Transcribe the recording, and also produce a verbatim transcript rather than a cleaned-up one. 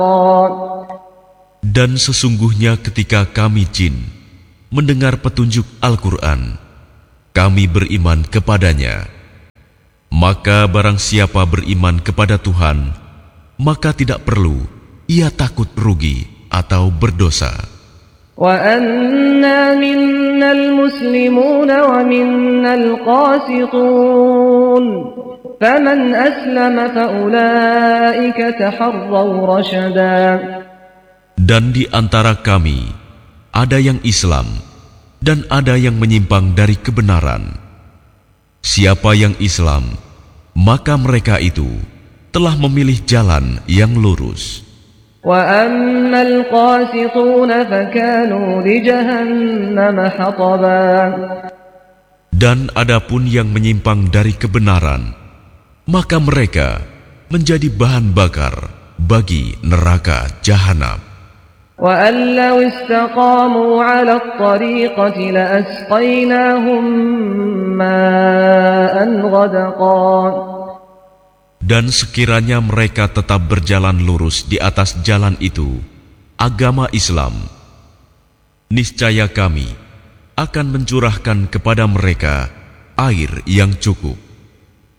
Dan sesungguhnya ketika kami jin mendengar petunjuk Al-Quran, kami beriman kepadanya. Maka barang siapa beriman kepada Tuhan, maka tidak perlu ia takut rugi atau berdosa. وَأَنَّا مِنَّا الْمُسْلِمُونَ وَمِنَّا الْقَاسِطُونَ فَمَنْ أَسْلَمَ فَأُولَئِكَ تَحَرَّوْا رَشَدًا. Dan di antara kami ada yang Islam dan ada yang menyimpang dari kebenaran. Siapa yang Islam, maka mereka itu telah memilih jalan yang lurus. وَأَمَّا الْقَاسِطُونَ فَكَانُوا لِجَهَنَّمَ حَطَبًا. Dan adapun yang menyimpang dari kebenaran, maka mereka menjadi bahan bakar bagi neraka jahanam. وَأَن لَّوْ اسْتَقَامُوا عَلَى الطَّرِيقَةِ لَأَسْقَيْنَاهُم مَّاءً غَدَقًا. Dan sekiranya mereka tetap berjalan lurus di atas jalan itu, agama Islam, niscaya kami akan mencurahkan kepada mereka air yang cukup.